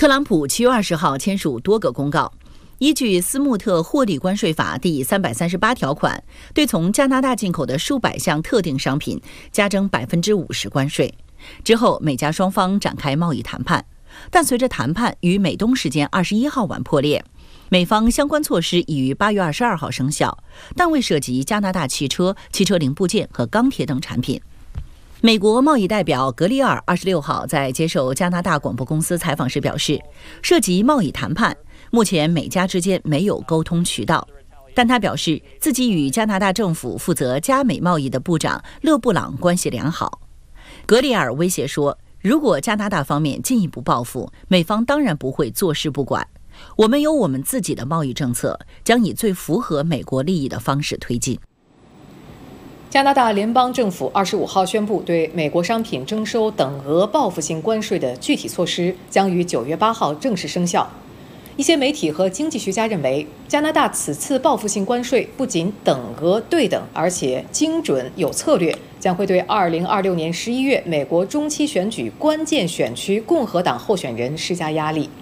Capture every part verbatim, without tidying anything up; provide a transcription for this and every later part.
特朗普七月二十号签署多个公告，依据斯穆特获利关税法第三百三十八条款，对从加拿大进口的数百项特定商品加征百分之五十关税。之后，美加双方展开贸易谈判，但随着谈判于美东时间二十一号晚破裂，美方相关措施已于八月二十二号生效，但未涉及加拿大汽车、汽车零部件和钢铁等产品。美国贸易代表格里尔二十六号在接受加拿大广播公司采访时表示，涉及贸易谈判，目前美加之间没有沟通渠道。但他表示，自己与加拿大政府负责加美贸易的部长勒布朗关系良好。格里尔威胁说，如果加拿大方面进一步报复，美方当然不会坐视不管。我们有我们自己的贸易政策，将以最符合美国利益的方式推进。 加拿大联邦政府二十五号宣布，对美国商品征收等额报复性关税的具体措施将于九月八号正式生效。一些媒体和经济学家认为，加拿大此次报复性关税不仅等额对等，而且精准有策略，将会对二零二六年十一月美国中期选举关键选区共和党候选人施加压力。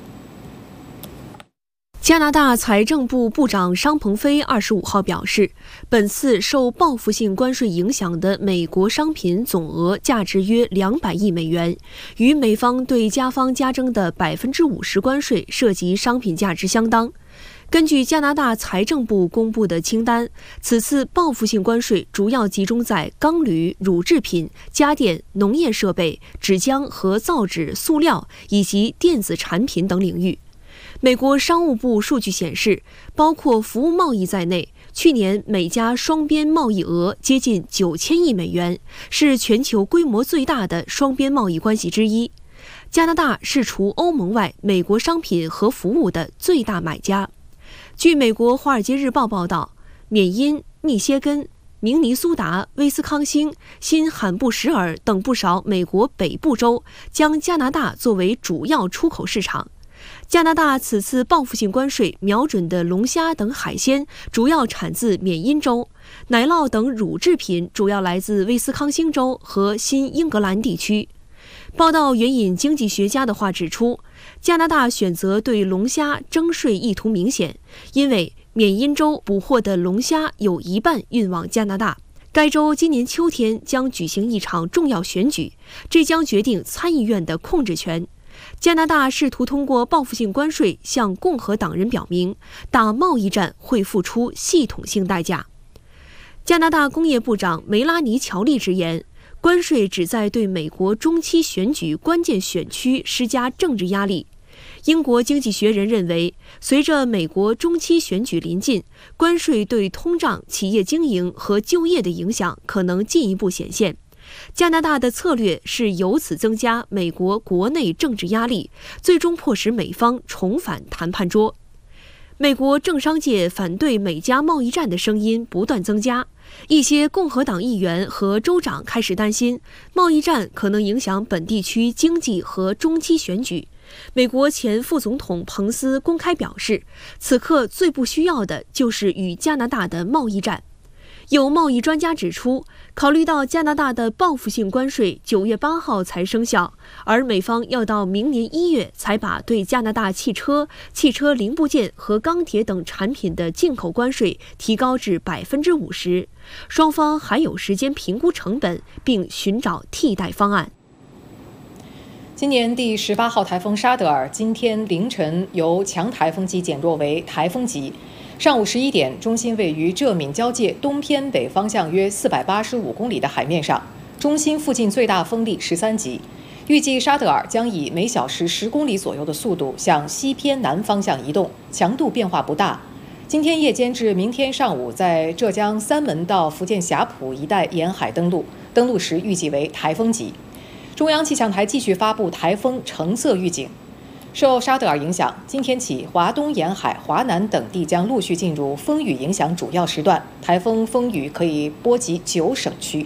加拿大财政部部长商鹏飞二十五号表示，本次受报复性关税影响的美国商品总额价值约两百亿美元，与美方对加方加征的百分之五十关税涉及商品价值相当。根据加拿大财政部公布的清单，此次报复性关税主要集中在钢铝、乳制品、家电、农业设备、纸浆和造纸、塑料以及电子产品等领域。美国商务部数据显示，包括服务贸易在内，去年美加双边贸易额接近九千亿美元，是全球规模最大的双边贸易关系之一。加拿大是除欧盟外美国商品和服务的最大买家。据美国《华尔街日报》报道，缅因、密歇根、明尼苏达、威斯康星、新罕布什尔等不少美国北部州将加拿大作为主要出口市场。加拿大此次报复性关税瞄准的龙虾等海鲜主要产自缅因州，奶酪等乳制品主要来自威斯康星州和新英格兰地区。报道援引经济学家的话指出，加拿大选择对龙虾征税意图明显，因为缅因州捕获的龙虾有一半运往加拿大。该州今年秋天将举行一场重要选举，这将决定参议院的控制权。加拿大试图通过报复性关税向共和党人表明，打贸易战会付出系统性代价。加拿大工业部长梅拉尼·乔利直言，关税旨在对美国中期选举关键选区施加政治压力。英国经济学人认为，随着美国中期选举临近，关税对通胀、企业经营和就业的影响可能进一步显现。加拿大的策略是由此增加美国国内政治压力，最终迫使美方重返谈判桌。美国政商界反对美加贸易战的声音不断增加，一些共和党议员和州长开始担心，贸易战可能影响本地区经济和中期选举。美国前副总统彭斯公开表示，此刻最不需要的就是与加拿大的贸易战。有贸易专家指出，考虑到加拿大的报复性关税九月八号才生效，而美方要到明年一月才把对加拿大汽车、汽车零部件和钢铁等产品的进口关税提高至百分之五十，双方还有时间评估成本，并寻找替代方案。 今年第十八号台风沙德尔今天凌晨由强台风级减弱为台风级。上午十一点，中心位于浙闽交界东偏北方向约四百八十五公里的海面上，中心附近最大风力十三级。预计沙德尔将以每小时十公里左右的速度向西偏南方向移动，强度变化不大。今天夜间至明天上午，在浙江三门到福建霞浦一带沿海登陆，登陆时预计为台风级。中央气象台继续发布台风橙色预警。受沙德尔影响，今天起，华东沿海、华南等地将陆续进入风雨影响主要时段，台风风雨可以波及九省区。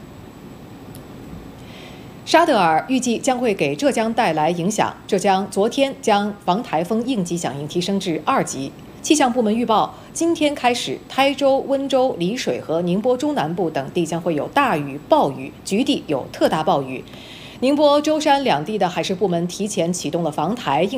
沙德尔预计将会给浙江带来影响，浙江昨天将防台风应急响应提升至二级。气象部门预报，今天开始，台州、温州、丽水和宁波中南部等地将会有大雨、暴雨，局地有特大暴雨。宁波、舟山两地的海事部门提前启动了防台应